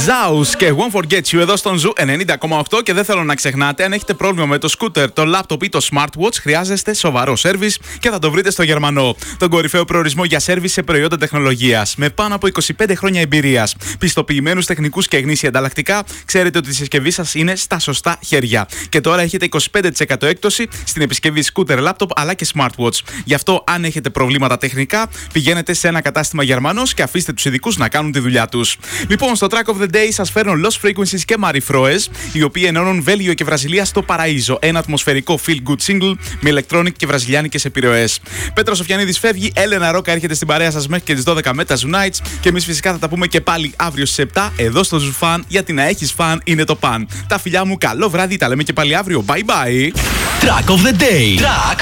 Zaus και Won't Forget You εδώ στον Ζου 90,8 και δεν θέλω να ξεχνάτε, αν έχετε πρόβλημα με το σκούτερ, το λάπτοπ ή το smartwatch, χρειάζεστε σοβαρό σέρβις και θα το βρείτε στο Γερμανό. Τον κορυφαίο προορισμό για σέρβις σε προϊόντα τεχνολογίας. Με πάνω από 25 χρόνια εμπειρίας, πιστοποιημένους τεχνικούς και γνήσια ανταλλακτικά, ξέρετε ότι η συσκευή σας είναι στα σωστά χέρια. Και τώρα έχετε 25% έκπτωση στην επισκευή σκούτερ, λάπτοπ αλλά και smartwatch. Γι' αυτό, αν έχετε προβλήματα τεχνικά, πηγαίνετε σε ένα κατάστημα Γερμανός και αφήστε τους ειδικούς να κάνουν τη δουλειά τους. Λοιπόν, στο Track of the Day σας φέρνω Lost Frequencies και Marifroes, οι οποίοι ενώνουν Βέλγιο και Βραζιλία στο Παραΐζο. Ένα ατμοσφαιρικό feel good single με electronic και βραζιλιάνικες επιρροές. Πέτρος Σοφιανίδης φεύγει, Έλενα Ρόκα έρχεται στην παρέα σας μέχρι και τις 12 με τα Zoo Nights. Και εμείς φυσικά θα τα πούμε και πάλι αύριο στις 7 εδώ στο Zoo Fan, γιατί να έχεις φαν είναι το παν. Τα φιλιά μου, καλό βράδυ, τα λέμε και πάλι αύριο. Bye bye. Track of the Day. Track